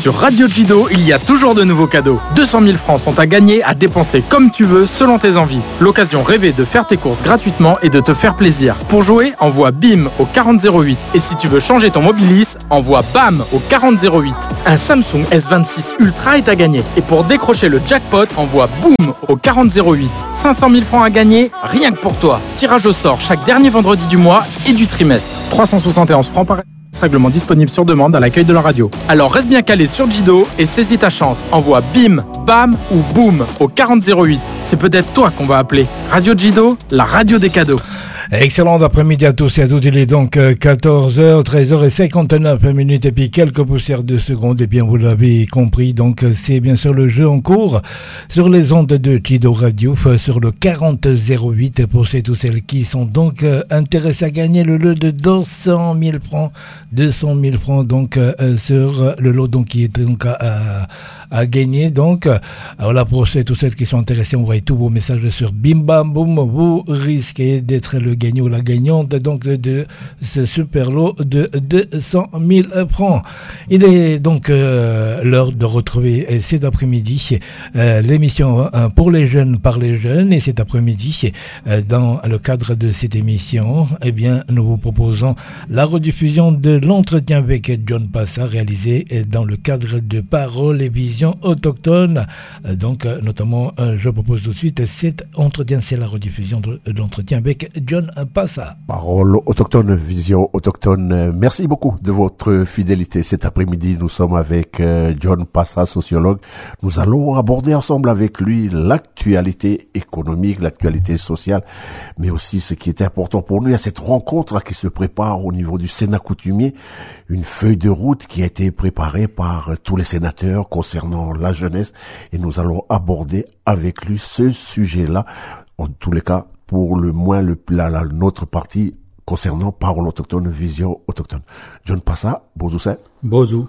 Sur Radio Jido, il y a toujours de nouveaux cadeaux. 200 000 francs sont à gagner, à dépenser comme tu veux, selon tes envies. L'occasion rêvée de faire tes courses gratuitement et de te faire plaisir. Pour jouer, envoie BIM au 4008. Et si tu veux changer ton Mobilis, envoie BAM au 4008. Un Samsung S26 Ultra est à gagner. Et pour décrocher le jackpot, envoie BOOM au 4008. 500 000 francs à gagner, rien que pour toi. Tirage au sort chaque dernier vendredi du mois et du trimestre. 371 francs par règlement disponible sur demande à l'accueil de la radio. Alors reste bien calé sur Jido et saisis ta chance. Envoie BIM, BAM ou BOOM au 4008. C'est peut-être toi qu'on va appeler. Radio Jido, la radio des cadeaux. Excellent après-midi à tous et à toutes. Il est donc 14h, 13h59 minutes et puis quelques poussières de secondes. Et bien, vous l'avez compris, donc c'est bien sûr le jeu en cours sur les ondes de Jido Radio, sur le 4008 pour tous celles qui sont donc intéressés à gagner le lot de 200 000 francs. 200 000 francs donc sur le lot donc qui est donc à gagner. Donc, voilà, pour tous celles qui sont intéressées, envoyez tous vos messages sur Bim Bam Boum. Vous risquez d'être le gagnant ou la gagnante donc de ce super lot de 200 000 francs. Il est donc l'heure de retrouver cet après-midi l'émission pour les jeunes par les jeunes. Et cet après-midi, dans le cadre de cette émission, eh bien, nous vous proposons la rediffusion de l'entretien avec John Passa réalisé dans le cadre de Paroles et Visions autochtones. Donc, notamment, je propose tout de suite cet entretien, c'est la rediffusion de l'entretien avec John Passa. Paroles autochtones, Visions autochtones. Merci beaucoup de votre fidélité. Cet après-midi, nous sommes avec John Passa, sociologue. Nous allons aborder ensemble avec lui l'actualité économique, l'actualité sociale, mais aussi ce qui est important pour nous. Il y a cette rencontre qui se prépare au niveau du Sénat coutumier, une feuille de route qui a été préparée par tous les sénateurs concernant la jeunesse, et nous allons aborder avec lui ce sujet-là, en tous les cas, pour le moins notre partie concernant Paroles autochtones, Visions autochtones. John Passa, bonjour. Bonjour.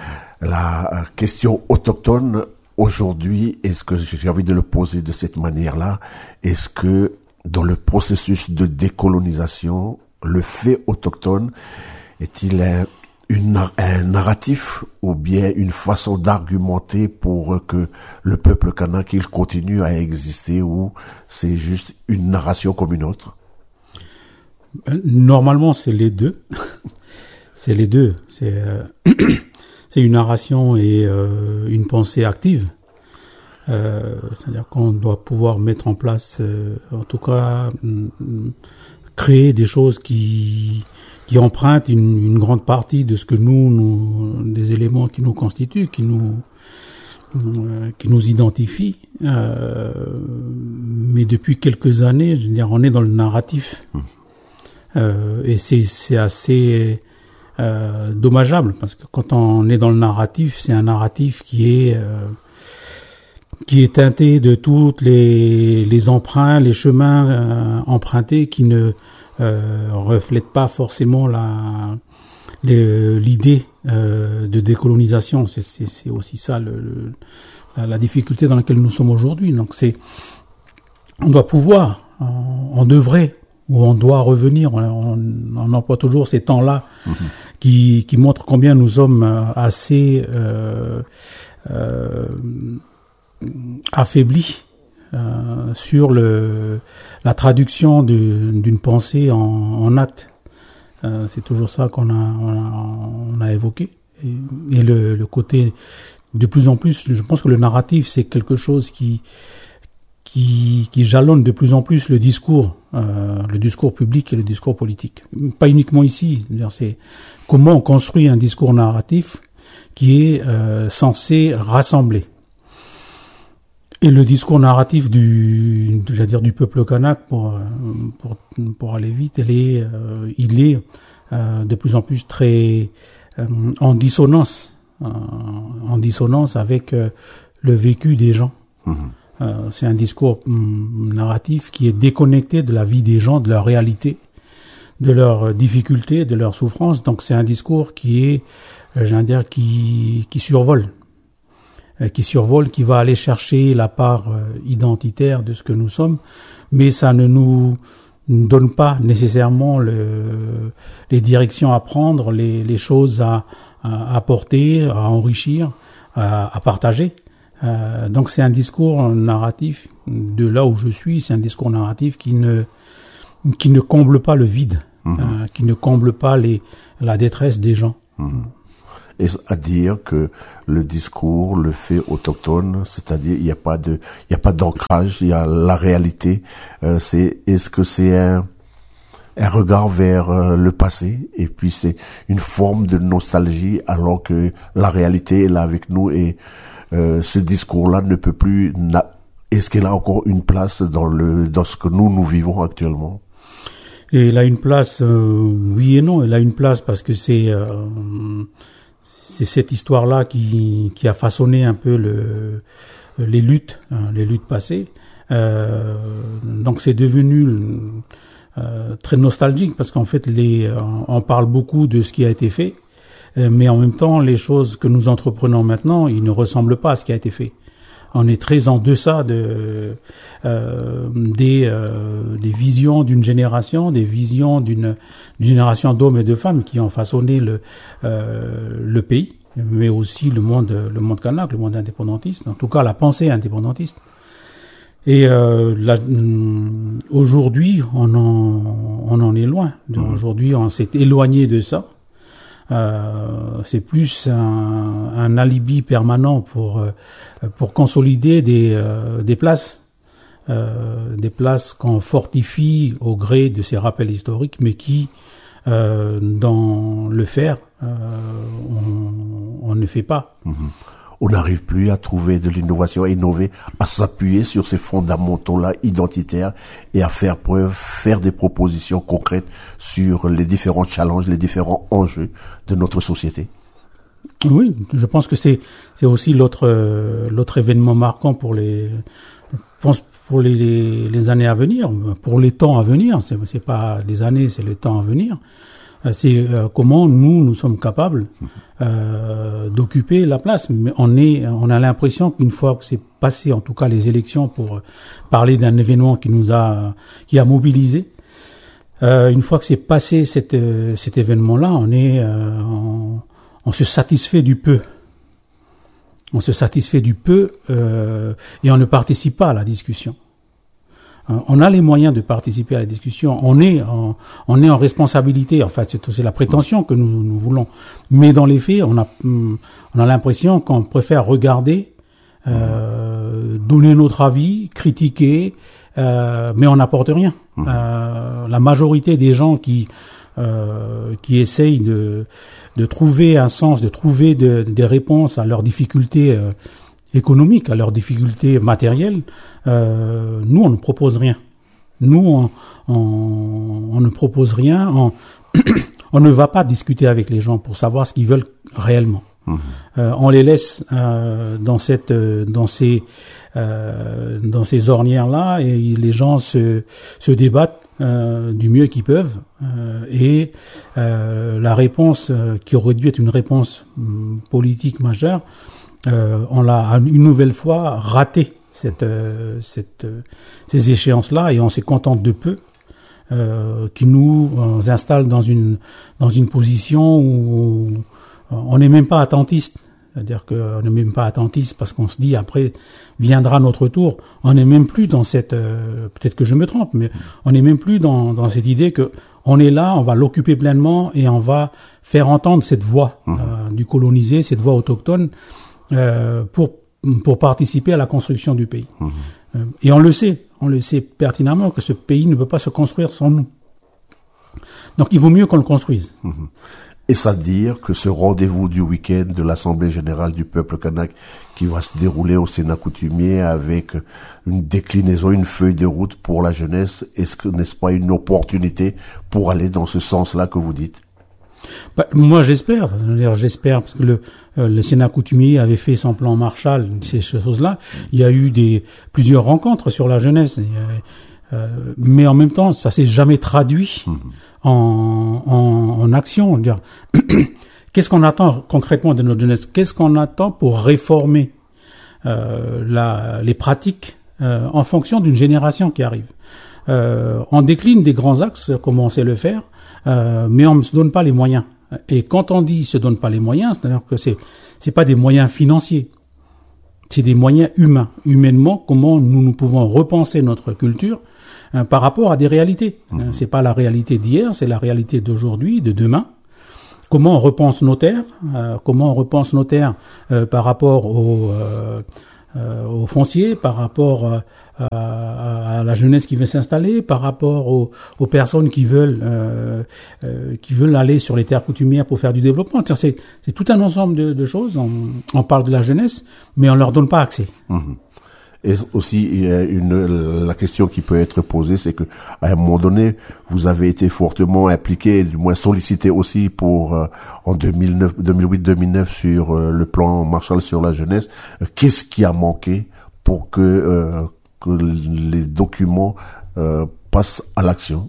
La question autochtone, aujourd'hui, est-ce que j'ai envie de le poser de cette manière-là, est-ce que dans le processus de décolonisation, le fait autochtone est-il un narratif ou bien une façon d'argumenter pour que le peuple kanak qu'il continue à exister, ou c'est juste une narration comme une autre? Normalement, c'est les deux. C'est les deux. C'est une narration et une pensée active. C'est-à-dire qu'on doit pouvoir mettre en place, en tout cas, créer des choses qui empruntent une grande partie de ce que des éléments qui nous constituent, qui nous identifient. Mais depuis quelques années, je veux dire, on est dans le narratif. Et c'est assez dommageable, parce que quand on est dans le narratif, c'est un narratif qui est teinté de toutes les emprunts, les chemins empruntés qui ne reflètent pas forcément l'idée de décolonisation. C'est aussi ça la difficulté dans laquelle nous sommes aujourd'hui. Donc on doit pouvoir, on devrait, ou on doit revenir, on emploie toujours ces temps-là qui montrent combien nous sommes assez affaiblis sur la traduction d'une pensée en acte. C'est toujours ça qu'on a évoqué. Et le côté, de plus en plus, je pense que le narratif, c'est quelque chose qui jalonne de plus en plus le discours public et le discours politique. Pas uniquement ici. C'est comment on construit un discours narratif qui est censé rassembler. Et le discours narratif du peuple kanak, pour aller vite, il est de plus en plus très en dissonance avec le vécu des gens. C'est un discours narratif qui est déconnecté de la vie des gens, de leur réalité, de leurs difficultés, de leurs souffrances. Donc c'est un discours qui survole. Qui va aller chercher la part identitaire de ce que nous sommes, mais ça ne nous donne pas nécessairement les directions à prendre, les choses à apporter, à enrichir, à partager. Donc c'est un discours narratif de là où je suis, c'est un discours narratif qui ne comble pas le vide, qui ne comble pas la détresse des gens. Et à dire que le discours, le fait autochtone, c'est-à-dire il n'y a pas d'ancrage, il y a la réalité. Est-ce que c'est un regard vers le passé, et puis c'est une forme de nostalgie alors que la réalité est là avec nous, et ce discours-là ne peut plus. Est-ce qu'il a encore une place dans ce que nous vivons actuellement? Et il a une place, oui et non. Il a une place parce que c'est cette histoire-là qui a façonné un peu les luttes passées. Donc c'est devenu très nostalgique parce qu'en fait on parle beaucoup de ce qui a été fait, mais en même temps les choses que nous entreprenons maintenant, ils ne ressemblent pas à ce qui a été fait. On est très en deçà des visions d'une génération, des visions d'une génération d'hommes et de femmes qui ont façonné le pays, mais aussi le monde kanak, le monde indépendantiste, en tout cas la pensée indépendantiste. Et aujourd'hui, on en est loin. Aujourd'hui, on s'est éloigné de ça. C'est plus un alibi permanent pour consolider des places qu'on fortifie au gré de ces rappels historiques, mais qui dans le faire on ne fait pas. On n'arrive plus à trouver de l'innovation, à innover, à s'appuyer sur ces fondamentaux-là identitaires et à faire des propositions concrètes sur les différents challenges, les différents enjeux de notre société. Oui, je pense que c'est aussi l'autre événement marquant pour les années à venir, pour les temps à venir. C'est pas des années, c'est les temps à venir. C'est comment nous sommes capables d'occuper la place. Mais on a l'impression qu'une fois que c'est passé, en tout cas les élections, pour parler d'un événement qui a mobilisé, une fois que c'est passé cet événement-là, on se satisfait du peu. On se satisfait du peu et on ne participe pas à la discussion. On a les moyens de participer à la discussion. On est en responsabilité. En fait, c'est la prétention que nous voulons. Mais dans les faits, on a l'impression qu'on préfère regarder, donner notre avis, critiquer, mais on n'apporte rien. La majorité des gens qui essayent de trouver un sens, de trouver des réponses à leurs difficultés économiques, à leurs difficultés matérielles, nous on ne propose rien. Nous on ne propose rien. On ne va pas discuter avec les gens pour savoir ce qu'ils veulent réellement. On les laisse dans ces ornières-là, et les gens se débattent du mieux qu'ils peuvent, et la réponse qui aurait dû être une réponse politique majeure, on l'a une nouvelle fois raté ces échéances-là, et on se contente de peu, qui nous installe dans une position où on n'est même pas attentiste. C'est-à-dire qu'on n'est même pas attentiste parce qu'on se dit après viendra notre tour. On n'est même plus dans cette, peut-être que je me trompe, mais on n'est même plus dans cette idée que on est là, on va l'occuper pleinement et on va faire entendre cette voix du colonisé, cette voix autochtone, pour participer à la construction du pays. Et on le sait pertinemment que ce pays ne peut pas se construire sans nous. Donc il vaut mieux qu'on le construise. Et ça veut dire que ce rendez-vous du week-end de l'Assemblée générale du peuple kanak qui va se dérouler au Sénat coutumier avec une déclinaison, une feuille de route pour la jeunesse, n'est-ce pas une opportunité pour aller dans ce sens-là que vous dites? Moi j'espère parce que le Sénat coutumier avait fait son plan Marshall, ces choses-là. Il y a eu plusieurs rencontres sur la jeunesse, mais en même temps ça s'est jamais traduit en action. Dire qu'est-ce qu'on attend concrètement de notre jeunesse? Qu'est-ce qu'on attend pour réformer les pratiques en fonction d'une génération qui arrive? On décline des grands axes, comme on sait le faire, mais on ne se donne pas les moyens. Et quand on dit ils se donnent pas les moyens, c'est-à-dire que c'est pas des moyens financiers. C'est des moyens humains. Humainement, comment nous pouvons repenser notre culture par rapport à des réalités. C'est pas la réalité d'hier, c'est la réalité d'aujourd'hui, de demain. Comment on repense nos terres, par rapport au foncier, par rapport à la jeunesse qui veut s'installer, par rapport aux personnes qui veulent aller sur les terres coutumières pour faire du développement. C'est tout un ensemble de choses. On parle de la jeunesse, mais on leur donne pas accès. Et aussi, la question qui peut être posée, c'est que à un moment donné, vous avez été fortement impliqué, du moins sollicité aussi pour en 2008-2009 sur le plan Marshall sur la jeunesse. Qu'est-ce qui a manqué pour que les documents passent à l'action?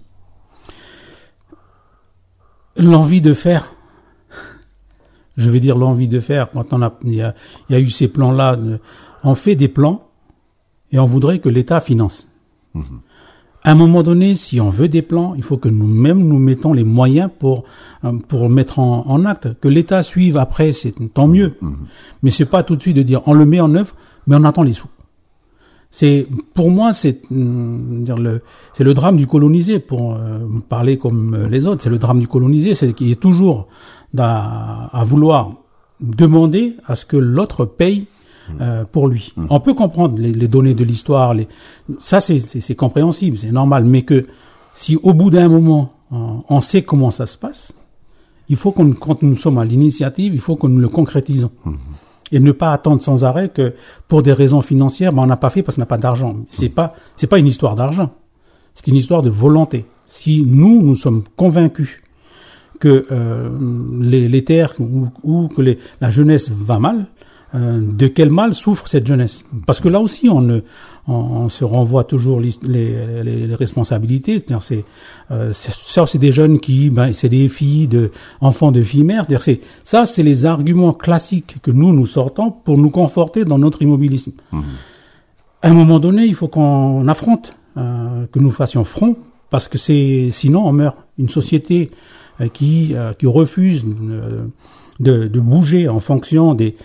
L'envie de faire. Je veux dire l'envie de faire. Quand il y a eu ces plans-là, on fait des plans. Et on voudrait que l'État finance. À un moment donné, si on veut des plans, il faut que nous-mêmes nous mettons les moyens pour mettre en acte. Que l'État suive après, c'est tant mieux. Mais c'est pas tout de suite de dire on le met en œuvre, mais on attend les sous. Pour moi, c'est le drame du colonisé, pour parler comme les autres. C'est le drame du colonisé, c'est qu'il est toujours à vouloir demander à ce que l'autre paye pour lui. On peut comprendre les données de l'histoire, ça c'est compréhensible, c'est normal, mais que si au bout d'un moment on sait comment ça se passe, il faut quand nous sommes à l'initiative, il faut que nous le concrétisons. Et ne pas attendre sans arrêt que pour des raisons financières, on n'a pas fait parce qu'on n'a pas d'argent. C'est pas une histoire d'argent, c'est une histoire de volonté. Si nous sommes convaincus que les terres ou que la jeunesse va mal, de quel mal souffre cette jeunesse? Parce que là aussi, on se renvoie toujours les responsabilités. C'est des jeunes c'est des filles enfants de filles mères. C'est les arguments classiques que nous sortons pour nous conforter dans notre immobilisme. À un moment donné, il faut qu'on affronte, que nous fassions front, parce que sinon on meurt. Une société qui refuse de bouger en fonction des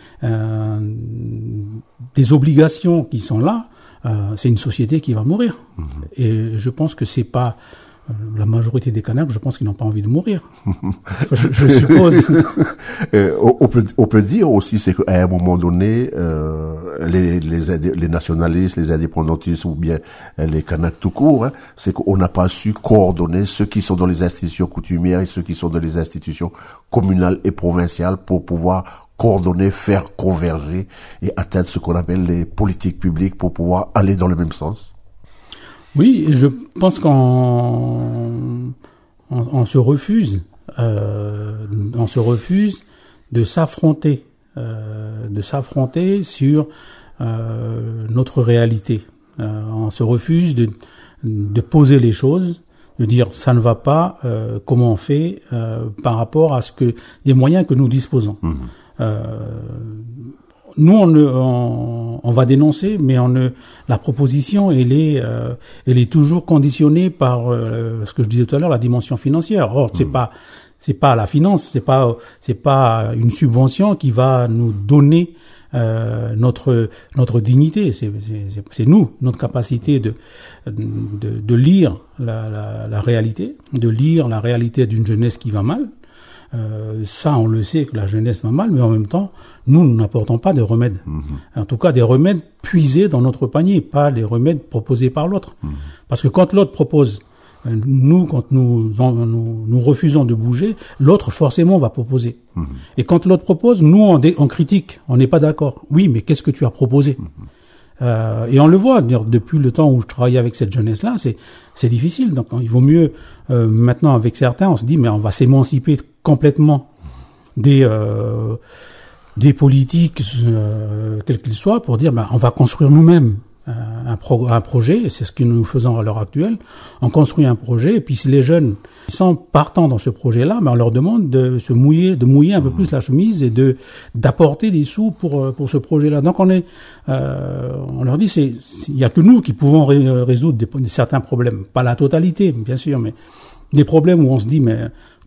obligations qui sont là, c'est une société qui va mourir. Et je pense que c'est pas la majorité des Kanaks, je pense qu'ils n'ont pas envie de mourir. Je suppose. On peut dire aussi, c'est qu'à un moment donné, les nationalistes, les indépendantistes ou bien les Kanaks tout court, c'est qu'on n'a pas su coordonner ceux qui sont dans les institutions coutumières et ceux qui sont dans les institutions communales et provinciales pour pouvoir coordonner, faire converger et atteindre ce qu'on appelle les politiques publiques pour pouvoir aller dans le même sens. Oui, et je pense qu'on se refuse, de s'affronter sur notre réalité. On se refuse de poser les choses, de dire ça ne va pas, comment on fait par rapport à les moyens que nous disposons. Nous, on va dénoncer, mais la proposition, elle est toujours conditionnée par ce que je disais tout à l'heure, la dimension financière. Or, c'est pas la finance, c'est pas une subvention qui va nous donner notre dignité. C'est nous, notre capacité de lire la réalité, de lire la réalité d'une jeunesse qui va mal. Ça, on le sait que la jeunesse va mal, mais en même temps, nous n'apportons pas de remèdes. En tout cas, des remèdes puisés dans notre panier, pas les remèdes proposés par l'autre. Parce que quand l'autre propose, quand nous refusons de bouger, l'autre forcément va proposer. Et quand l'autre propose, nous on critique, on n'est pas d'accord. Oui, mais qu'est-ce que tu as proposé? Et on le voit, depuis le temps où je travaille avec cette jeunesse-là, c'est difficile. Donc, il vaut mieux, maintenant, avec certains, on se dit, mais on va s'émanciper complètement des politiques, quels qu'ils soient, pour dire, on va construire nous-mêmes un projet, et c'est ce que nous faisons à l'heure actuelle. On construit un projet, et puis si les jeunes sont partants dans ce projet-là, on leur demande de mouiller un peu plus la chemise et d'apporter des sous pour ce projet-là. Donc on leur dit, il y a que nous qui pouvons résoudre certains problèmes, pas la totalité, bien sûr, mais des problèmes où on se dit, mais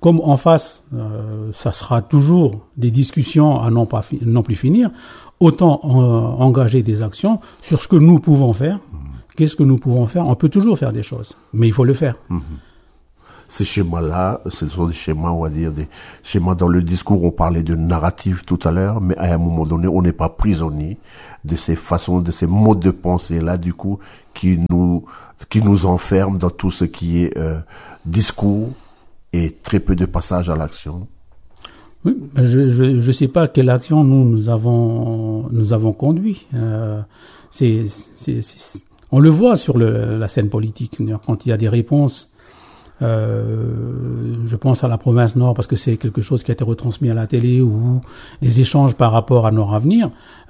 comme en face, ça sera toujours des discussions à non plus finir, autant engager des actions sur ce que nous pouvons faire. Qu'est-ce que nous pouvons faire? On peut toujours faire des choses, mais il faut le faire. Ces schémas-là, ce sont des schémas, on va dire, des schémas dans le discours. On parlait de narrative tout à l'heure, mais à un moment donné, on n'est pas prisonnier de ces façons, de ces modes de pensée-là, du coup, qui nous enferment dans tout ce qui est discours et très peu de passage à l'action. Oui, je sais pas quelle action nous avons conduit. On le voit sur la scène politique, quand il y a des réponses. Je pense à la province Nord parce que c'est quelque chose qui a été retransmis à la télé ou des échanges par rapport à Nord Avenir.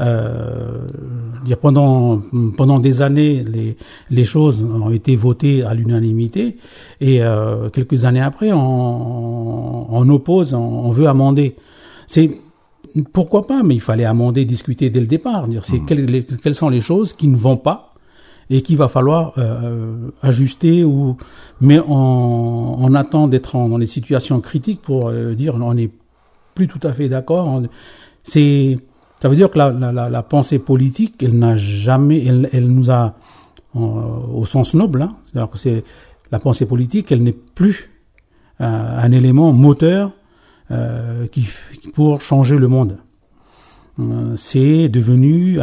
Pendant des années, les choses ont été votées à l'unanimité et quelques années après, on oppose, on veut amender. Pourquoi pas, mais il fallait amender, discuter dès le départ, dire quelles sont les choses qui ne vont pas et qu'il va falloir ajuster mais on attend d'être dans des situations critiques pour dire on n'est plus tout à fait d'accord. Ça veut dire que la pensée politique, elle n'a jamais, elle nous a au sens noble, c'est-à-dire que la pensée politique, elle n'est plus un élément moteur pour changer le monde. C'est devenu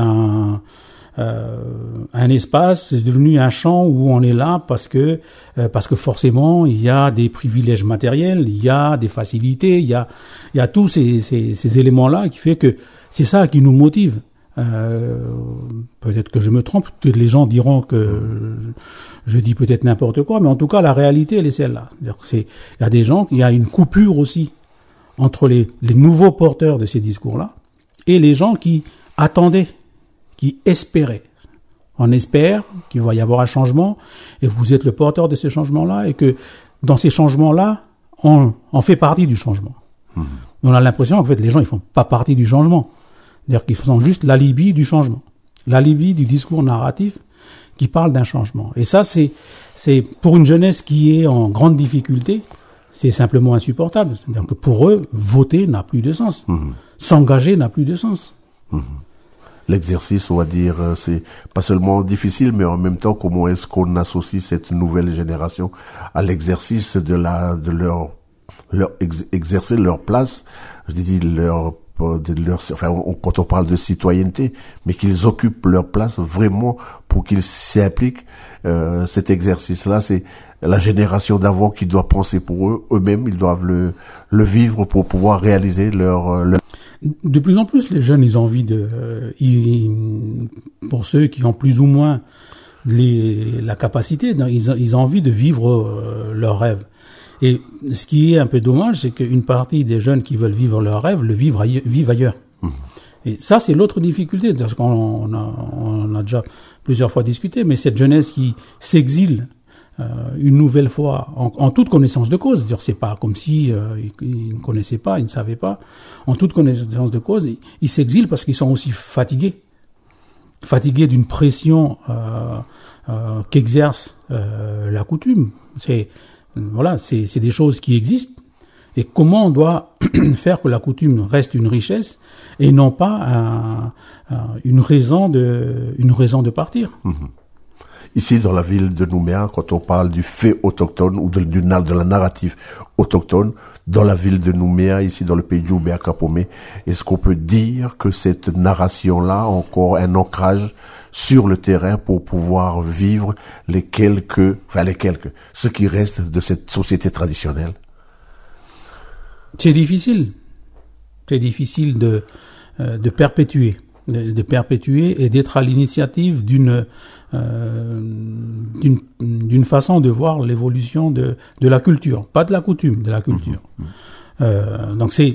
un espace, c'est devenu un champ où on est là parce que forcément il y a des privilèges matériels, il y a des facilités, il y a tous ces éléments-là qui fait que c'est ça qui nous motive. Peut-être que je me trompe, peut-être les gens diront que je dis peut-être n'importe quoi, mais en tout cas la réalité elle est celle-là. Il y a des gens, il y a une coupure aussi entre les nouveaux porteurs de ces discours-là et les gens qui attendaient, qui espérait. On espère qu'il va y avoir un changement et vous êtes le porteur de ces changements-là et que dans ces changements-là, on fait partie du changement. On a l'impression qu'en fait, les gens, ils font pas partie du changement. C'est-à-dire qu'ils sont juste l'alibi du changement. L'alibi du discours narratif qui parle d'un changement. Et ça, c'est pour une jeunesse qui est en grande difficulté, c'est simplement insupportable. C'est-à-dire que pour eux, voter n'a plus de sens. S'engager n'a plus de sens. L'exercice, on va dire, c'est pas seulement difficile, mais en même temps, comment est-ce qu'on associe cette nouvelle génération à l'exercice exercer leur place, je dis quand on parle de citoyenneté, mais qu'ils occupent leur place vraiment pour qu'ils s'y impliquent. Cet exercice-là, c'est la génération d'avant qui doit penser pour eux-mêmes, ils doivent le vivre pour pouvoir réaliser leur... De plus en plus, les jeunes, ils ont envie pour ceux qui ont plus ou moins la capacité, ils ont envie de vivre leurs rêves. Et ce qui est un peu dommage, c'est qu'une partie des jeunes qui veulent vivre leurs rêves vivent ailleurs. Et ça, c'est l'autre difficulté, parce qu'on a déjà plusieurs fois discuté, mais cette jeunesse qui s'exile une nouvelle fois en toute connaissance de cause, c'est pas comme si ils ne connaissaient pas, ils ne savaient pas, en toute connaissance de cause, ils s'exilent parce qu'ils sont aussi fatigués d'une pression qu'exerce la coutume. C'est des choses qui existent. Et comment on doit faire que la coutume reste une richesse et non pas une raison de partir. Ici, dans la ville de Nouméa, quand on parle du fait autochtone ou de la narrative autochtone, dans la ville de Nouméa, ici dans le pays du Oubéa-Kapomé, est-ce qu'on peut dire que cette narration-là a encore un ancrage sur le terrain pour pouvoir vivre ce qui reste de cette société traditionnelle? C'est difficile. C'est difficile de perpétuer. De perpétuer et d'être à l'initiative d'une façon de voir l'évolution de la culture, pas de la coutume, de la culture. Donc c'est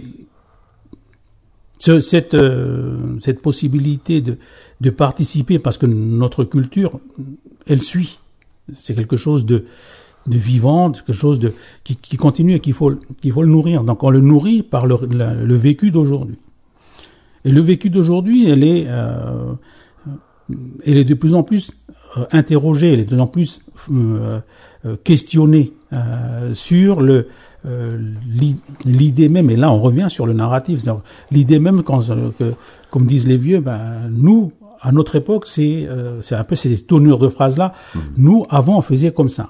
cette possibilité de participer, parce que notre culture, elle suit. C'est quelque chose de vivant, quelque chose qui continue et qu'il faut le nourrir. Donc on le nourrit par le vécu d'aujourd'hui. Et le vécu d'aujourd'hui, elle est de plus en plus interrogés, elle est de plus en plus questionnée sur l'idée même, et là on revient sur le narratif, l'idée même comme disent les vieux, nous, à notre époque, c'est un peu ces tournures de phrases-là, nous, avant, on faisait comme ça.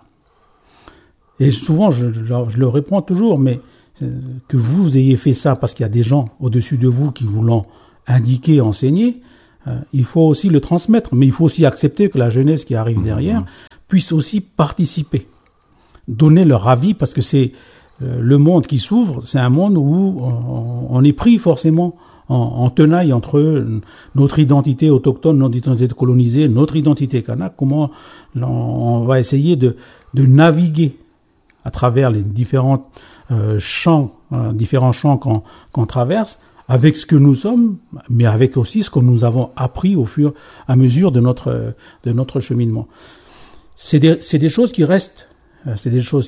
Et souvent, je le réponds toujours, mais que vous ayez fait ça parce qu'il y a des gens au-dessus de vous qui vous l'ont indiqué, enseigné, il faut aussi le transmettre, mais il faut aussi accepter que la jeunesse qui arrive derrière puisse aussi participer, donner leur avis, parce que c'est le monde qui s'ouvre, c'est un monde où on est pris forcément en tenaille entre notre identité autochtone, notre identité colonisée, notre identité kanak, comment on va essayer de naviguer à travers les différents champs qu'on traverse, avec ce que nous sommes, mais avec aussi ce que nous avons appris au fur et à mesure de notre cheminement. C'est des choses qui restent. C'est des choses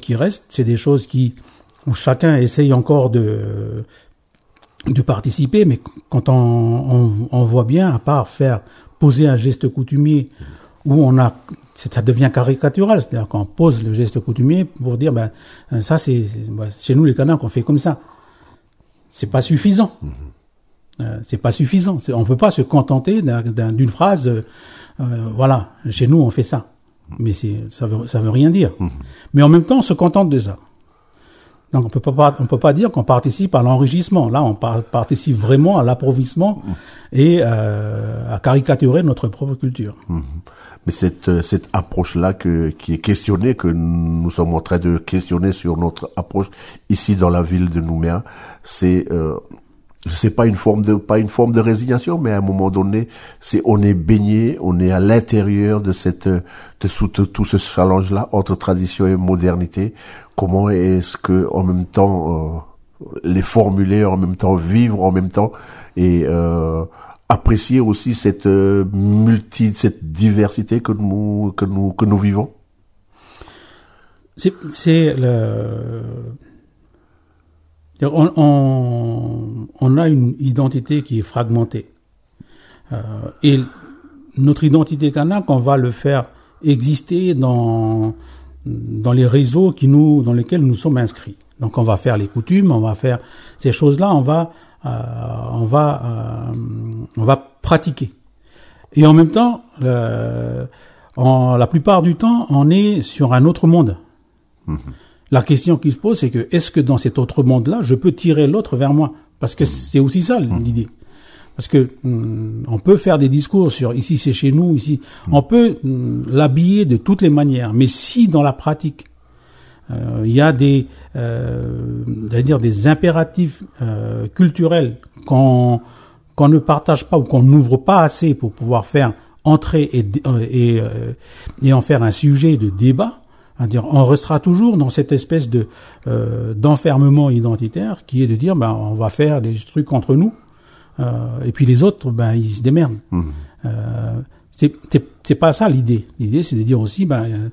où chacun essaye encore de participer, mais quand on voit bien, à part poser un geste coutumier où ça devient caricatural, c'est-à-dire qu'on pose le geste coutumier pour dire, ça c'est chez nous les Kanaks on fait comme ça. C'est pas suffisant. C'est pas suffisant. On peut pas se contenter d'une phrase, voilà, chez nous on fait ça. Mais ça veut rien dire. Mais en même temps, on se contente de ça. Donc on peut pas dire qu'on participe à l'enrichissement. Là, on participe vraiment à l'appauvrissement et à caricaturer notre propre culture. Mais cette approche-là qui est questionnée, que nous sommes en train de questionner sur notre approche ici dans la ville de Nouméa, c'est pas une forme de résignation, mais à un moment donné, on est baigné, on est à l'intérieur de tout ce challenge-là entre tradition et modernité. Comment est-ce que, en même temps, les formuler, en même temps vivre, en même temps, et apprécier aussi cette diversité que nous vivons? On a une identité qui est fragmentée. Et notre identité kanak, on va le faire exister dans les réseaux dans lesquels nous sommes inscrits. Donc on va faire les coutumes, on va faire ces choses-là, on va pratiquer. Et en même temps, la plupart du temps, on est sur un autre monde. La question qui se pose, c'est que est-ce que dans cet autre monde-là, je peux tirer l'autre vers moi? Parce que c'est aussi ça l'idée. Parce que on peut faire des discours sur ici c'est chez nous, ici on peut l'habiller de toutes les manières. Mais si dans la pratique il y a des impératifs culturels qu'on ne partage pas ou qu'on n'ouvre pas assez pour pouvoir faire entrer et en faire un sujet de débat. On restera toujours dans cette espèce d'enfermement identitaire qui est de dire on va faire des trucs entre nous et puis les autres ils se démerdent. C'est pas ça l'idée. L'idée c'est de dire aussi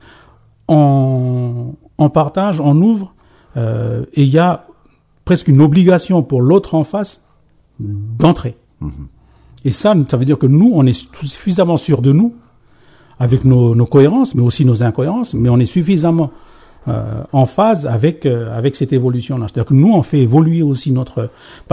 on partage, on ouvre et il y a presque une obligation pour l'autre en face d'entrer. Et ça veut dire que nous on est suffisamment sûrs de nous, avec nos cohérences, mais aussi nos incohérences, mais on est suffisamment en phase avec cette évolution-là. C'est-à-dire que nous, on fait évoluer aussi notre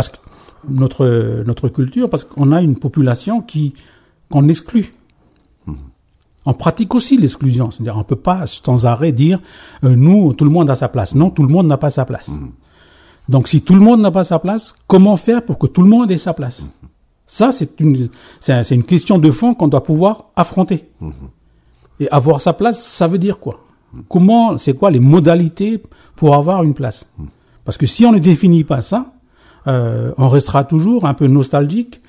culture, parce qu'on a une population qu'on exclut. On pratique aussi l'exclusion. C'est-à-dire on peut pas sans arrêt dire nous, tout le monde a sa place. Non, tout le monde n'a pas sa place. Donc si tout le monde n'a pas sa place, comment faire pour que tout le monde ait sa place? Ça, c'est une question de fond qu'on doit pouvoir affronter. Et avoir sa place, ça veut dire quoi? C'est quoi les modalités pour avoir une place? Parce que si on ne définit pas ça, on restera toujours un peu nostalgique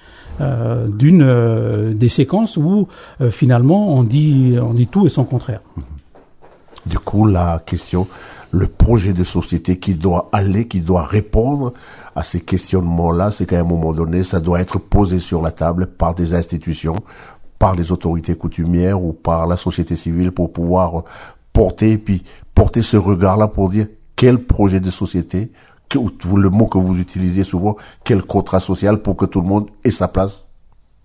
des séquences où finalement on dit tout et son contraire. Du coup, la question, le projet de société qui doit répondre à ces questionnements-là, c'est qu'à un moment donné, ça doit être posé sur la table par des institutions, par les autorités coutumières ou par la société civile pour pouvoir porter ce regard-là pour dire quel projet de société, le mot que vous utilisez souvent, quel contrat social pour que tout le monde ait sa place.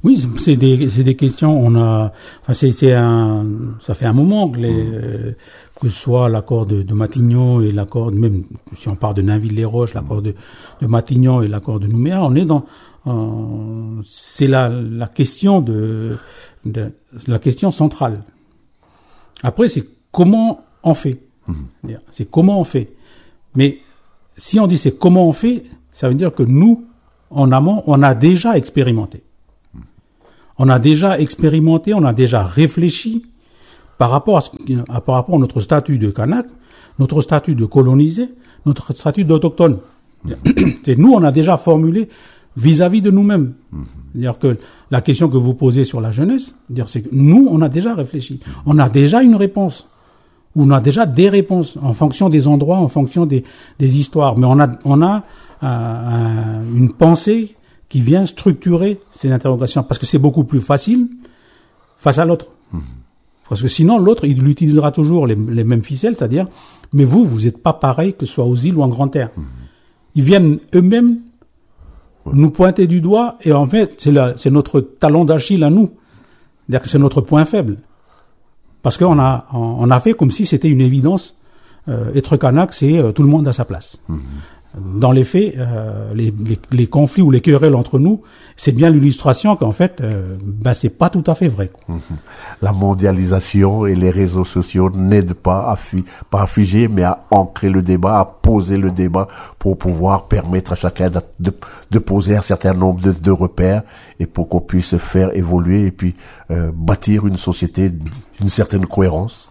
Oui, c'est des questions. Ça fait un moment que que ce soit l'accord de Matignon et l'accord, même si on parle de Nainville-les-Roches, l'accord de Matignon et l'accord de Nouméa, on est c'est la question la question centrale. Après, c'est comment on fait. C'est comment on fait. Mais si on dit c'est comment on fait, ça veut dire que nous, en amont, on a déjà expérimenté. On a déjà réfléchi par rapport à notre statut de Kanak, notre statut de colonisé, notre statut d'autochtone. C'est nous, on a déjà formulé vis-à-vis de nous-mêmes. C'est-à-dire que la question que vous posez sur la jeunesse, c'est que nous, on a déjà réfléchi. On a déjà une réponse. Ou on a déjà des réponses en fonction des endroits, en fonction des histoires. Mais on a une pensée qui vient structurer ces interrogations. Parce que c'est beaucoup plus facile face à l'autre. Parce que sinon, l'autre, il utilisera toujours les mêmes ficelles, c'est-à-dire, mais vous n'êtes pas pareil que ce soit aux îles ou en Grande Terre. Ils viennent eux-mêmes nous pointer du doigt, et en fait, c'est notre talon d'Achille à nous. C'est-à-dire que c'est notre point faible. Parce qu'on a fait comme si c'était une évidence. Être Kanak, c'est tout le monde à sa place. Dans les faits, les conflits ou les querelles entre nous, c'est bien l'illustration qu'en fait, c'est pas tout à fait vrai. La mondialisation et les réseaux sociaux n'aident pas à figer, mais à ancrer le débat, à poser le débat pour pouvoir permettre à chacun de poser un certain nombre de repères et pour qu'on puisse faire évoluer et puis bâtir une société d'une certaine cohérence.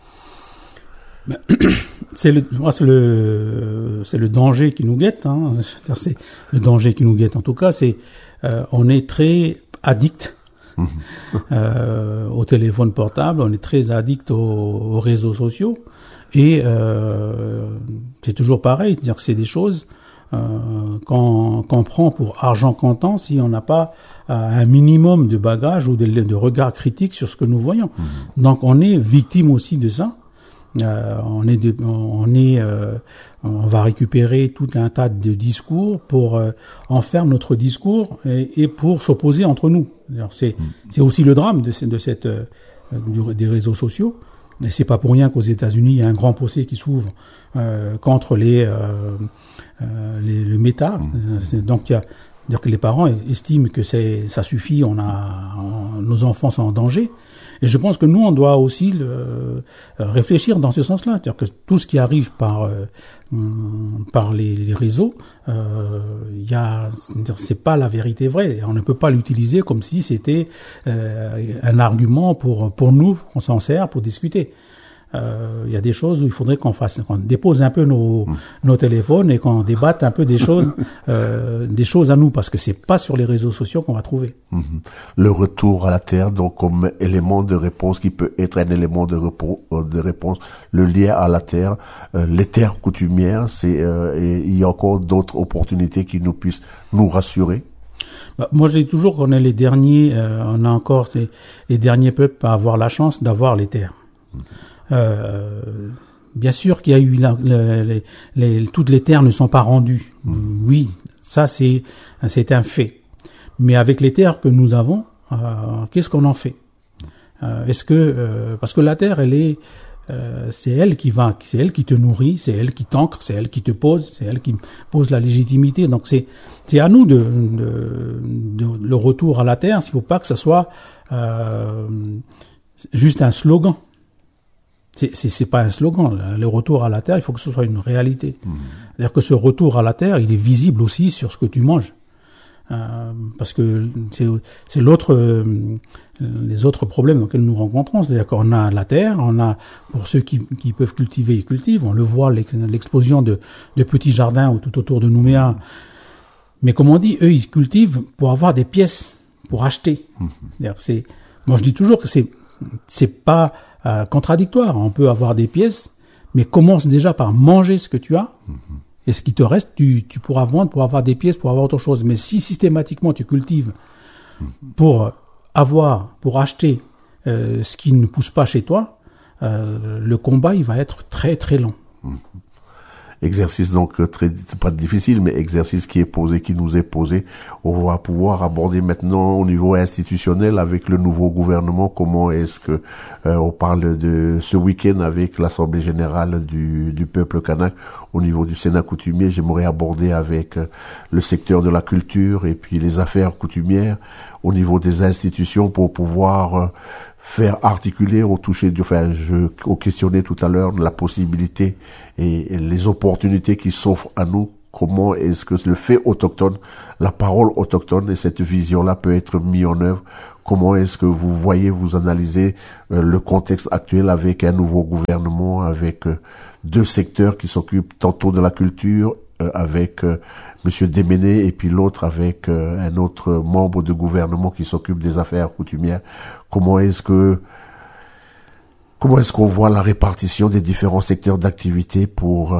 C'est le danger qui nous guette, hein. C'est le danger qui nous guette. En tout cas, on est très addict au téléphone portable, on est très addict aux réseaux sociaux, et c'est toujours pareil, c'est-à-dire que c'est des choses qu'on prend pour argent comptant si on n'a pas un minimum de bagage ou de regard critique sur ce que nous voyons. Donc on est victime aussi de ça. On va récupérer tout un tas de discours pour en faire notre discours et pour s'opposer entre nous. C'est aussi le drame des réseaux sociaux. Et c'est pas pour rien qu'aux États-Unis il y a un grand procès qui s'ouvre contre le méta. Donc dire que les parents estiment que ça suffit, nos enfants sont en danger. Et je pense que nous, on doit aussi réfléchir dans ce sens-là. C'est-à-dire que tout ce qui arrive par les réseaux, c'est pas la vérité vraie. On ne peut pas l'utiliser comme si c'était un argument pour nous, qu'on s'en sert pour discuter. Il y a des choses où il faudrait qu'on dépose un peu nos téléphones et qu'on débatte un peu des choses à nous, parce que c'est pas sur les réseaux sociaux qu'on va trouver. Le retour à la terre, donc comme élément de réponse qui peut être un élément de réponse, le lien à la terre, les terres coutumières, et il y a encore d'autres opportunités qui nous puissent nous rassurer. Moi, je dis toujours qu'on est les derniers, on a encore les derniers peuples à avoir la chance d'avoir les terres. Bien sûr qu'il y a eu toutes les terres ne sont pas rendues. Oui, ça c'est un fait. Mais avec les terres que nous avons, qu'est-ce qu'on en fait? Parce que la terre, c'est elle qui te nourrit, c'est elle qui t'ancre, c'est elle qui te pose, c'est elle qui pose la légitimité. Donc c'est à nous le retour à la terre. Il ne faut pas que ce soit juste un slogan. C'est pas un slogan. Le retour à la terre, il faut que ce soit une réalité. C'est-à-dire que ce retour à la terre, il est visible aussi sur ce que tu manges. Parce que c'est les autres problèmes auxquels nous rencontrons. C'est-à-dire qu'on a la terre, on a, pour ceux qui peuvent cultiver, ils cultivent. On le voit, l'explosion de petits jardins tout autour de Nouméa. Mais comme on dit, eux, ils cultivent pour avoir des pièces, pour acheter. Moi, je dis toujours que c'est pas contradictoire. On peut avoir des pièces, mais commence déjà par manger ce que tu as. Et ce qui te reste, tu pourras vendre pour avoir des pièces, pour avoir autre chose. Mais si systématiquement tu cultives pour acheter ce qui ne pousse pas chez toi, le combat, il va être très très long. exercice donc pas difficile, mais exercice qui nous est posé. On va pouvoir aborder maintenant au niveau institutionnel avec le nouveau gouvernement. Comment est-ce que on parle de ce week-end avec l'Assemblée générale du peuple kanak au niveau du Sénat coutumier. J'aimerais aborder avec le secteur de la culture et puis les affaires coutumières au niveau des institutions pour pouvoir faire articuler au questionner tout à l'heure la possibilité et les opportunités qui s'offrent à nous. Comment est-ce que le fait autochtone, la parole autochtone et cette vision-là peut être mis en œuvre? Comment est-ce que vous analysez le contexte actuel avec un nouveau gouvernement, avec deux secteurs qui s'occupent tantôt de la culture, avec Monsieur Déméné et puis l'autre avec un autre membre de gouvernement qui s'occupe des affaires coutumières? Comment est-ce qu'on voit la répartition des différents secteurs d'activité pour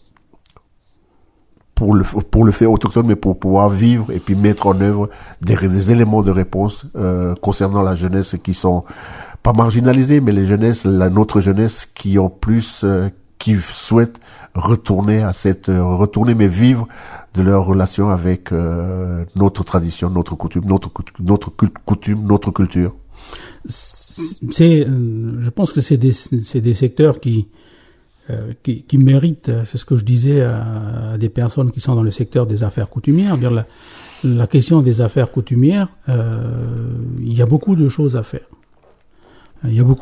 le fait autochtone, mais pour pouvoir vivre et puis mettre en œuvre des éléments de réponse concernant la jeunesse qui sont pas marginalisés, mais notre jeunesse qui ont plus, qui souhaitent retourner mais vivre de leur relation avec notre tradition, notre coutume, notre culture. Je pense que c'est des secteurs qui méritent, c'est ce que je disais à des personnes qui sont dans le secteur des affaires coutumières. La question des affaires coutumières, il y a beaucoup de choses à faire. Il y a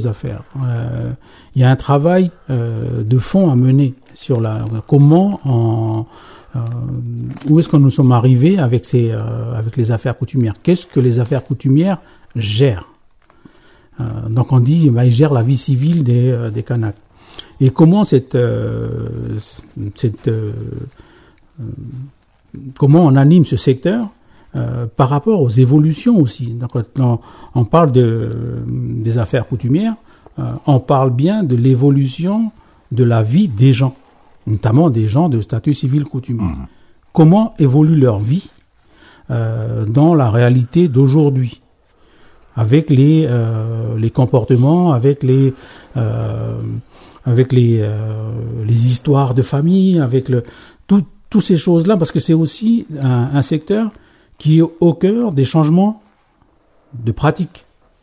un travail de fond à mener sur où est-ce que nous sommes arrivés avec les affaires coutumières. Qu'est-ce que les affaires coutumières gèrent? Donc on dit, ils gèrent la vie civile des Kanaks. Et comment comment on anime ce secteur par rapport aux évolutions aussi. Donc, quand on parle des affaires coutumières, on parle bien de l'évolution de la vie des gens, notamment des gens de statut civil coutumier. Comment évolue leur vie dans la réalité d'aujourd'hui, avec les comportements, avec les histoires de famille, avec toutes ces choses-là, parce que c'est aussi un secteur qui est au cœur des changements de pratiques.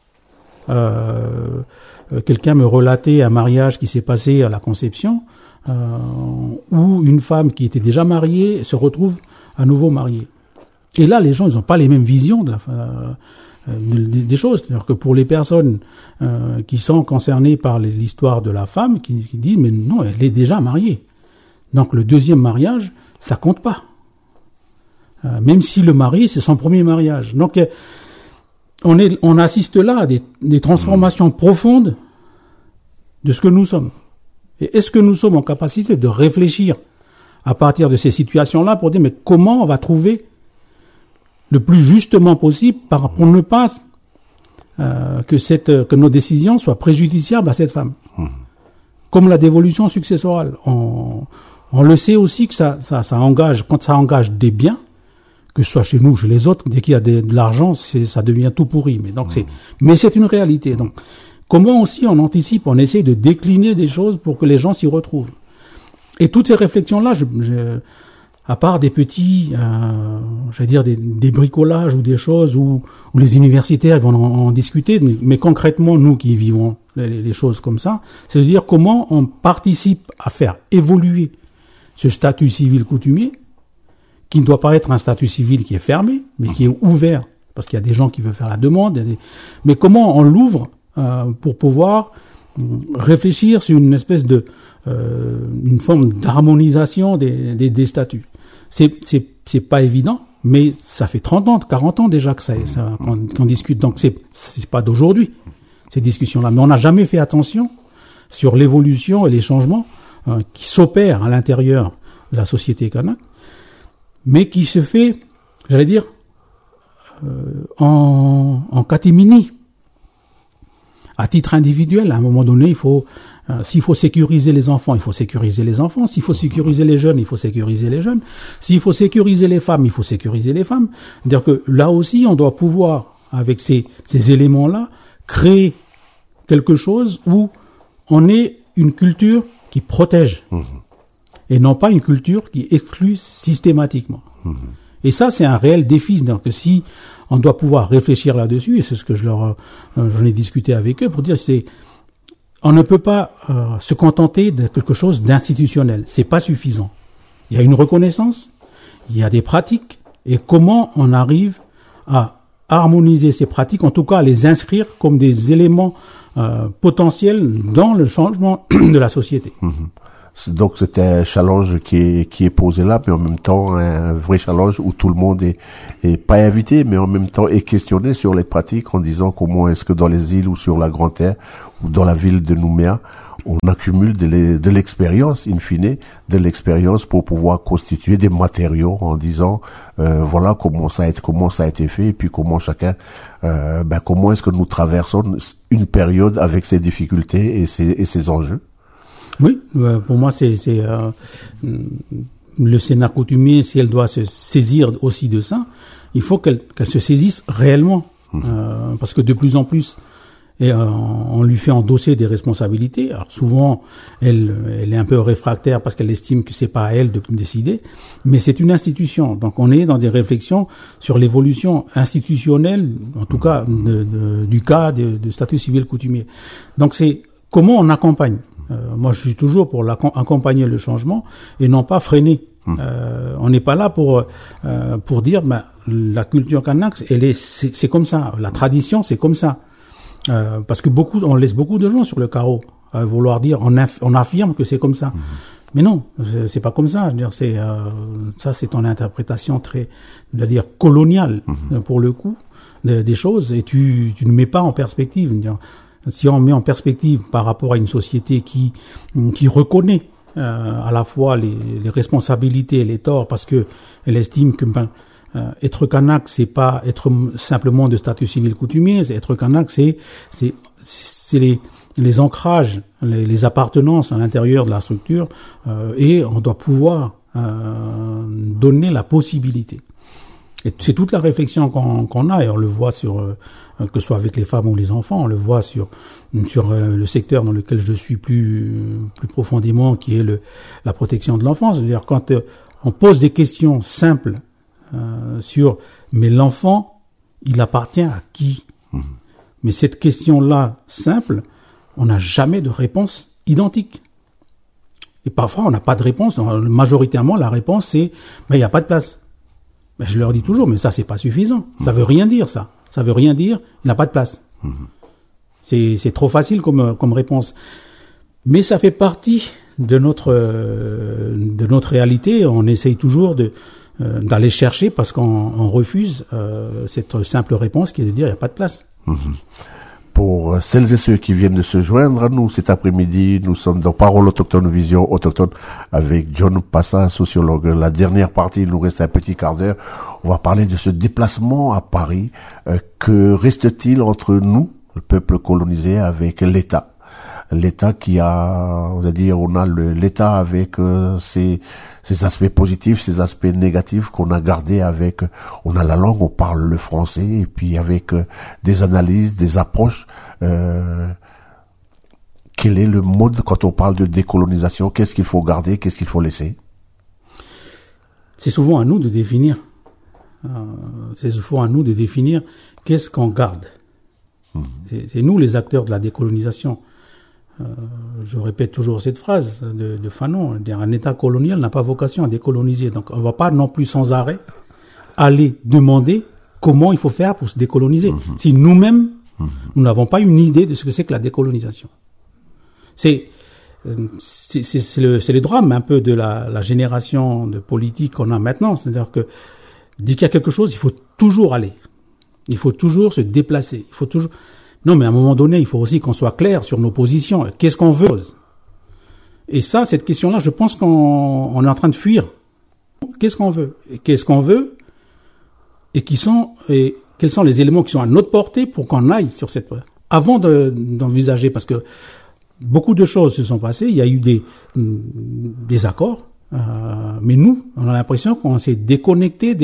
Quelqu'un me relatait un mariage qui s'est passé à la conception, où une femme qui était déjà mariée se retrouve à nouveau mariée. Et là, les gens, ils n'ont pas les mêmes visions des choses. C'est-à-dire que pour les personnes qui sont concernées par l'histoire de la femme, qui disent, mais non, elle est déjà mariée. Donc le deuxième mariage, ça compte pas. Même si le mari, c'est son premier mariage. Donc on assiste là à des transformations profondes de ce que nous sommes. Et est-ce que nous sommes en capacité de réfléchir à partir de ces situations-là pour dire, mais comment on va trouver le plus justement possible pour ne pas que nos décisions soient préjudiciables à cette femme. Comme la dévolution successorale. On le sait aussi que ça engage, quand ça engage des biens, que ce soit chez nous, chez les autres, dès qu'il y a de l'argent, ça devient tout pourri. Mais c'est une réalité. Donc, comment aussi on anticipe, on essaie de décliner des choses pour que les gens s'y retrouvent. Et toutes ces réflexions-là, à part des petits, des bricolages ou des choses où les universitaires vont en discuter, mais concrètement, nous qui vivons les choses comme ça, c'est de dire comment on participe à faire évoluer ce statut civil coutumier, qui ne doit pas être un statut civil qui est fermé, mais qui est ouvert, parce qu'il y a des gens qui veulent faire la demande, mais comment on l'ouvre pour pouvoir réfléchir sur une espèce une forme d'harmonisation des statuts. C'est pas évident, mais ça fait 30 ans, 40 ans déjà qu'on discute. Donc c'est pas d'aujourd'hui, ces discussions-là. Mais on n'a jamais fait attention sur l'évolution et les changements qui s'opèrent à l'intérieur de la société kanak, mais qui se fait, en catimini. À titre individuel, à un moment donné, s'il faut sécuriser les enfants, il faut sécuriser les enfants. S'il faut sécuriser les jeunes, il faut sécuriser les jeunes. S'il faut sécuriser les femmes, il faut sécuriser les femmes. C'est-à-dire que là aussi, on doit pouvoir, avec ces éléments-là, créer quelque chose où on ait une culture qui protège et non pas une culture qui exclut systématiquement. Et ça, c'est un réel défi. Donc, si on doit pouvoir réfléchir là-dessus, et c'est ce que j'en ai discuté avec eux pour dire, on ne peut pas se contenter de quelque chose d'institutionnel. C'est pas suffisant. Il y a une reconnaissance, il y a des pratiques, et comment on arrive à harmoniser ces pratiques, en tout cas à les inscrire comme des éléments potentiels dans le changement de la société. Donc c'est un challenge qui est posé là, mais en même temps un vrai challenge où tout le monde est pas invité, mais en même temps est questionné sur les pratiques en disant comment est-ce que dans les îles ou sur la Grande Terre ou dans la ville de Nouméa, on accumule de l'expérience, in fine, de l'expérience pour pouvoir constituer des matériaux en disant voilà comment ça a été fait et puis comment chacun comment est-ce que nous traversons une période avec ses difficultés et ses enjeux. Oui, pour moi, c'est le Sénat coutumier, si elle doit se saisir aussi de ça, il faut qu'elle se saisisse réellement, parce que de plus en plus, on lui fait endosser des responsabilités. Alors souvent, elle est un peu réfractaire parce qu'elle estime que c'est pas à elle de décider, mais c'est une institution. Donc on est dans des réflexions sur l'évolution institutionnelle, en tout cas du cas de statut civil coutumier. Donc c'est comment on accompagne. Moi, je suis toujours pour accompagner le changement et non pas freiner. On n'est pas là pour dire la culture kanak, c'est comme ça. La tradition, c'est comme ça. Parce que on laisse beaucoup de gens sur le carreau à vouloir dire, on affirme que c'est comme ça. Mais non, c'est pas comme ça. Je veux dire, ça, c'est ton interprétation très, je veux dire, coloniale pour le coup des choses, et tu ne mets pas en perspective. Si on met en perspective par rapport à une société qui reconnaît à la fois les responsabilités et les torts, parce que elle estime que être kanak, c'est pas être simplement de statut civil coutumier. Être kanak, c'est les ancrages, les appartenances à l'intérieur de la structure, et on doit pouvoir donner la possibilité. Et c'est toute la réflexion qu'on a, et on le voit que ce soit avec les femmes ou les enfants, on le voit sur le secteur dans lequel je suis plus profondément, qui est la protection de l'enfance. C'est-à-dire quand on pose des questions simples mais l'enfant, il appartient à qui? Mais cette question-là simple, on n'a jamais de réponse identique. Et parfois, on n'a pas de réponse. Majoritairement, la réponse, c'est il n'y a pas de place. Je leur dis toujours, mais ça, c'est pas suffisant. Ça veut rien dire, ça. Ça veut rien dire, il n'a pas de place. C'est trop facile comme réponse. Mais ça fait partie de notre réalité. On essaye toujours d'aller chercher parce qu'on refuse cette simple réponse qui est de dire il n'y a pas de place. Pour celles et ceux qui viennent de se joindre à nous cet après-midi, nous sommes dans Parole autochtone, Vision autochtone avec John Passa, sociologue. La dernière partie, il nous reste un petit quart d'heure. On va parler de ce déplacement à Paris. Que reste-t-il entre nous, le peuple colonisé, avec l'État? L'État qui a, on va dire, on a l'État avec ses aspects positifs, ses aspects négatifs qu'on a gardés avec, on a la langue, on parle le français, et puis avec des analyses, des approches. Quel est le mode quand on parle de décolonisation? Qu'est-ce qu'il faut garder? Qu'est-ce qu'il faut laisser? C'est souvent à nous de définir. C'est souvent à nous de définir qu'est-ce qu'on garde. C'est nous les acteurs de la décolonisation. Je répète toujours cette phrase de Fanon, un État colonial n'a pas vocation à décoloniser. Donc on ne va pas non plus sans arrêt aller demander comment il faut faire pour se décoloniser. Si nous-mêmes, nous n'avons pas une idée de ce que c'est que la décolonisation. C'est le drame un peu de la génération de politique qu'on a maintenant. C'est-à-dire que dès qu'il y a quelque chose, il faut toujours aller. Il faut toujours se déplacer. Il faut toujours... Non, mais à un moment donné, il faut aussi qu'on soit clair sur nos positions. Qu'est-ce qu'on veut? Et ça, cette question-là, je pense qu'on est en train de fuir. Qu'est-ce qu'on veut? Et qu'est-ce qu'on veut? Et quels sont les éléments qui sont à notre portée pour qu'on aille sur cette... Avant d'envisager, parce que beaucoup de choses se sont passées, il y a eu des accords, mais nous, on a l'impression qu'on s'est déconnecté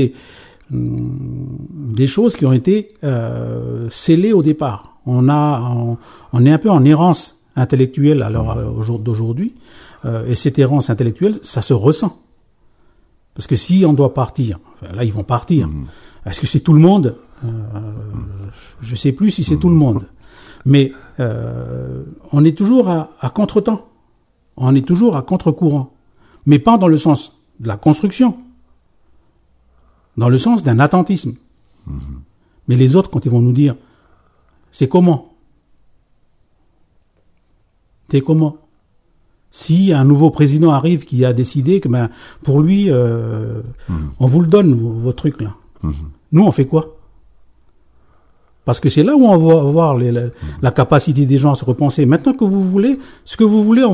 des choses qui ont été scellées au départ. On est un peu en errance intellectuelle au jour d'aujourd'hui, et cette errance intellectuelle, ça se ressent. Parce que si on doit partir, enfin, là ils vont partir. Est-ce que c'est tout le monde? Je sais plus si c'est tout le monde. Mais on est toujours à contre-temps. On est toujours à contre-courant. Mais pas dans le sens de la construction. Dans le sens d'un attentisme. Mais les autres, quand ils vont nous dire, c'est comment? C'est comment? Si un nouveau président arrive qui a décidé que pour lui, on vous le donne, vos trucs là. Nous, on fait quoi? Parce que c'est là où on va voir la capacité des gens à se repenser. Maintenant que vous voulez, ce que vous voulez,